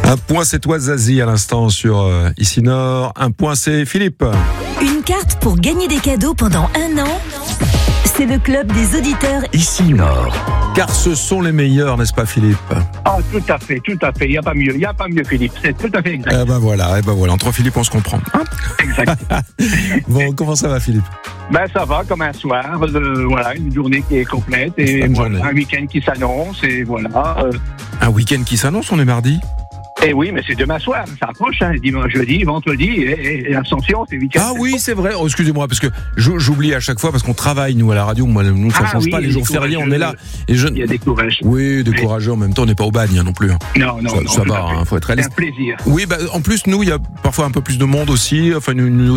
Un point, c'est toi Zazie à l'instant sur Ici Nord. Un point, c'est Philippe. Une carte pour gagner des cadeaux pendant 1 an. C'est le club des auditeurs Ici Nord. Car ce sont les meilleurs, n'est-ce pas Philippe? Ah, tout à fait. Il n'y a pas mieux, Philippe. C'est tout à fait exact. Eh ben voilà. Entre Philippe, on se comprend. Exact. Bon, comment ça va Philippe? Ça va, comme un soir. Voilà, une journée qui est complète et voilà, un week-end qui s'annonce et voilà. Un week-end qui s'annonce, on est mardi? Eh oui, mais c'est demain soir, ça approche, dimanche, jeudi, vendredi, et Ascension, c'est week-end. Ah oui, c'est vrai. Oh, excusez-moi, parce que j'oublie à chaque fois, parce qu'on travaille, nous, à la radio. Moi, nous, ça change pas. Les jours fériés, on est là. Et il y a des courages. Oui, décourageux. En même temps, on n'est pas au bagne non plus. Non. Ça va, faut être réaliste. C'est un plaisir. Oui, en plus, nous, il y a parfois un peu plus de monde aussi. Enfin, une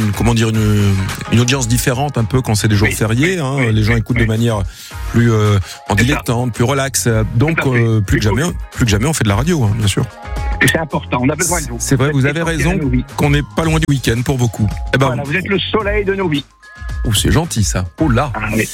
audience différente un peu quand c'est des jours fériés. Les gens écoutent de manière plus en dilettante, plus relax. Donc, plus que jamais, on fait de la radio, bien sûr. Et c'est important, on a besoin de vous. C'est vrai, vous avez raison qu'on n'est pas loin du week-end pour beaucoup. Voilà, vous êtes le soleil de nos vies. Oh, c'est gentil ça. Oh là. Ah, oui.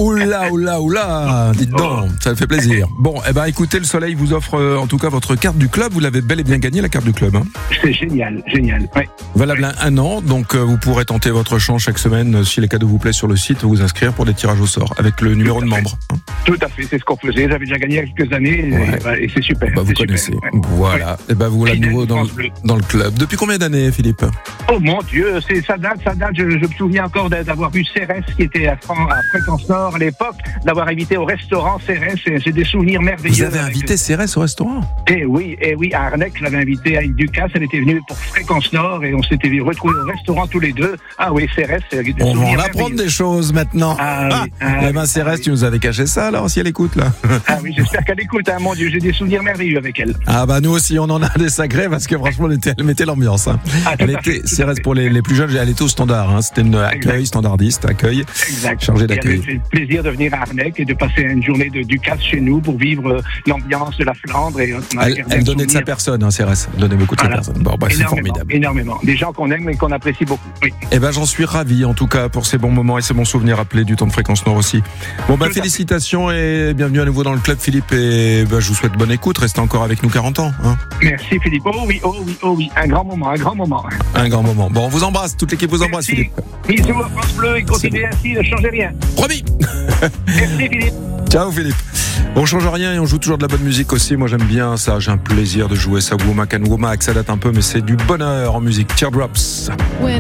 Oula. Dites donc, ça me fait plaisir. Bon, écoutez, le soleil vous offre en tout cas votre carte du club. Vous l'avez bel et bien gagnée, la carte du club. C'est génial. Ouais. Valable 1 an, donc vous pourrez tenter votre chance chaque semaine. Si les cadeaux vous plaisent sur le site, vous inscrire pour des tirages au sort avec le numéro de membre. Tout à fait, c'est ce qu'on faisait. J'avais déjà gagné il y a quelques années et c'est super. Vous connaissez. Super. Voilà. Vous voilà de nouveau dans le club. Depuis combien d'années, Philippe? Oh mon Dieu, ça date. Je me souviens encore d'avoir vu Cérès qui était à Fréquence Nord à l'époque, d'avoir invité au restaurant Cérès. C'est des souvenirs merveilleux. Vous avez invité Cérès au restaurant? Eh oui, à Arnec, je l'avais invité à Ducasse. Elle était venue pour Fréquence Nord et on s'était retrouvés au restaurant tous les deux. Ah oui, Cérès. On va en apprendre des choses maintenant. Cérès, tu nous avais caché ça alors si elle écoute là. Ah oui, j'espère qu'elle écoute. Mon Dieu, j'ai des souvenirs merveilleux avec elle. Nous aussi, on en a des sacrés parce que franchement, elle mettait l'ambiance. Cérès pour les plus jeunes, elle était au standard. C'était une standardiste. Exact. Chargée d'accueil. J'ai le plaisir de venir à Arnec et de passer une journée de Ducasse chez nous pour vivre l'ambiance de la Flandre. Elle donnait de sa personne, Cérès. Elle donnait beaucoup de sa personne. C'est formidable. Énormément. Des gens qu'on aime et qu'on apprécie beaucoup. Oui. J'en suis ravi en tout cas pour ces bons moments et ces bons souvenirs rappelés du temps de Fréquence Nord aussi. Félicitations et bienvenue à nouveau dans le club Philippe et je vous souhaite bonne écoute. Restez encore avec nous 40 ans. Merci Philippe. Oh oui. Un grand moment. Un grand moment. Bon, on vous embrasse. Toute l'équipe vous embrasse, Philippe. Bisous à France Bleu et continuez ainsi, ne changez rien. Promis. Merci Philippe. Ciao Philippe. On change rien et on joue toujours de la bonne musique aussi. Moi j'aime bien ça, j'ai un plaisir de jouer ça. Womack and Womack, ça date un peu mais c'est du bonheur en musique. Teardrops. When